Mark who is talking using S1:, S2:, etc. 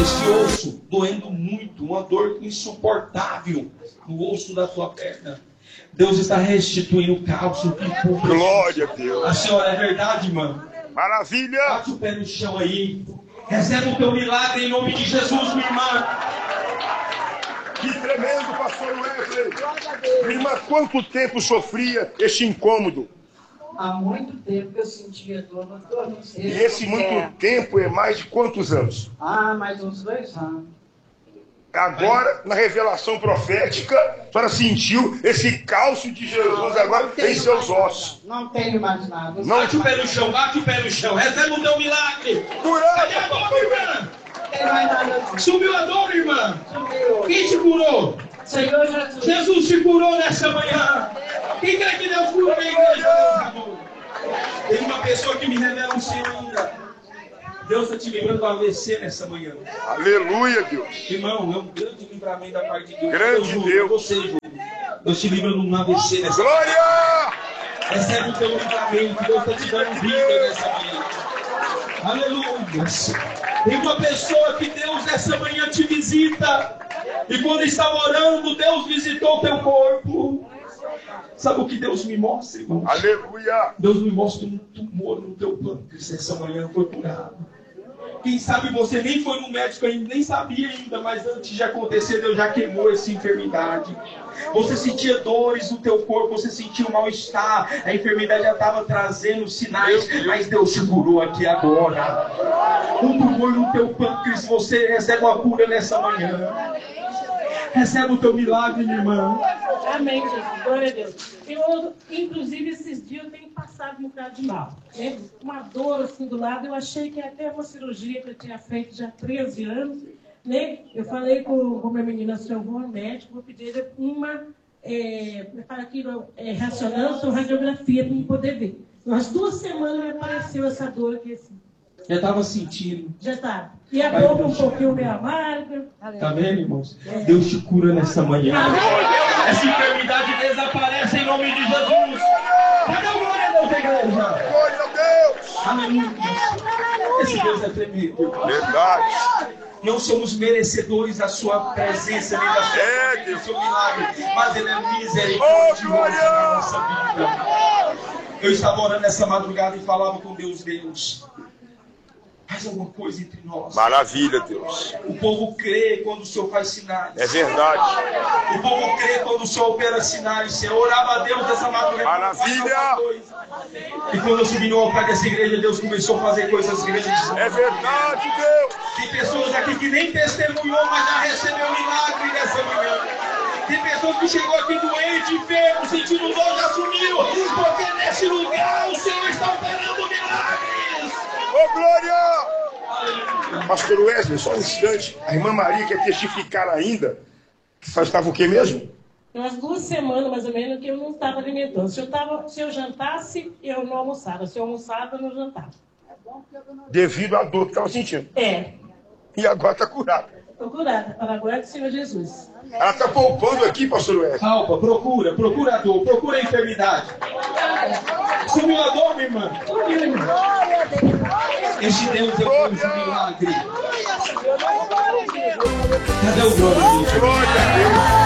S1: Esse osso doendo muito, uma dor insuportável no osso da tua perna. Deus está restituindo o cálcio.
S2: Glória a Deus.
S1: A senhora é verdade, irmã?
S2: Maravilha.
S1: Bate o pé no chão aí. Recebe o teu milagre em nome de Jesus, minha irmã.
S2: Que tremendo, pastor Wesley. Minha irmã, quanto tempo sofria este incômodo?
S3: Há muito tempo que eu sentia dor no tornozelo.
S2: E esse muito tempo é mais de quantos anos?
S3: Mais uns 2 anos.
S2: Agora, na revelação profética, a senhora sentiu esse cálcio de Jesus agora em seus ossos.
S3: Não tenho mais nada.
S1: Bate o pé no chão, bate o pé no chão. Recebe o teu milagre. Cadê a dor, irmã?
S3: Não tenho mais nada disso.
S1: Sumiu a dor, irmã?
S3: Sumiu.
S1: Quem te curou?
S3: Senhor Jesus.
S1: Jesus te curou nessa manhã. Quem crê que Deus cura na igreja? Tem uma pessoa que me revela um Senhor ainda. Deus está te livrando do AVC nessa manhã.
S2: Aleluia, Deus.
S1: Irmão, é um grande livramento da parte de Deus.
S2: Grande Deus.
S1: Você, Júlio. Deus te livra do AVC nessa manhã.
S2: Glória!
S1: Recebe o teu livramento. Deus está te dando vida nessa manhã. Aleluia. Tem uma pessoa que Deus nessa manhã te visita. E quando estava orando, Deus visitou o teu corpo. Sabe o que Deus me mostra, irmão?
S2: Aleluia!
S1: Deus me mostra um tumor no teu pâncreas essa manhã, foi curado. Quem sabe você nem foi no médico ainda, nem sabia ainda, mas antes de acontecer, Deus já queimou essa enfermidade. Você sentia dores no teu corpo, você sentia um mal-estar, a enfermidade já estava trazendo sinais, mas Deus te curou aqui agora. Um tumor no teu pâncreas, você recebe uma cura nessa manhã. Recebe o teu milagre, minha irmã.
S4: Amém, Jesus. Glória a Deus. Eu, inclusive, esses dias eu tenho passado um bocado de mal. Né? Uma dor assim do lado. Eu achei que até uma cirurgia que eu tinha feito já há 13 anos. Né? Eu falei com minha menina, se eu vou ao médico, vou pedir uma ressonância ou radiografia para eu poder ver. Umas 2 semanas me apareceu essa dor aqui assim.
S1: Já estava sentindo.
S4: Já estava. E a boca um pouquinho meio amarga.
S1: Tá vendo, irmãos? Deus te cura nessa manhã. Essa enfermidade desaparece em nome de Jesus. Cadê o glória a Deus, igreja?
S2: Glória a Deus!
S1: Aleluia. Esse Deus é tremendo.
S2: Verdade.
S1: Não somos merecedores da sua presença, nem da sua do seu milagre, mas Ele é misericordioso na nossa vida. Eu estava orando essa madrugada e falava com Deus. Faz alguma coisa entre nós.
S2: Maravilha, Deus.
S1: O povo crê quando o Senhor faz sinais.
S2: É verdade.
S1: O povo crê quando o Senhor opera sinais. Eu orava a Deus dessa madrugada.
S2: Maravilha.
S1: E quando eu subi no altar dessa igreja, Deus começou a fazer coisas grandes.
S2: É verdade, Deus.
S1: Tem pessoas aqui que nem testemunhou, mas já recebeu milagre nessa manhã. Tem pessoas que chegou aqui doente, enfermo, sentindo dor, já sumiu. Porque nesse lugar o Senhor está operando milagres.
S2: Ô, glória! Pastor Wesley, só um instante. A irmã Maria quer testificar ainda. Que só estava o quê mesmo?
S4: Umas 2 semanas, mais ou menos, que eu não estava alimentando. Se eu jantasse, eu não almoçava. Se eu almoçava, eu não jantava.
S2: Devido à dor que estava sentindo.
S4: É.
S2: E agora está curada.
S4: Estou curada, para a glória do Senhor Jesus.
S2: Ela está poupando aqui, pastor Wesley.
S1: Calma, procura a dor, procura a enfermidade. Sumiu a dor, minha irmã?
S4: Sumiu, irmão.
S1: Este Deus é o Deus do milagre. Cadê o glória a Deus?
S2: Glória a Deus.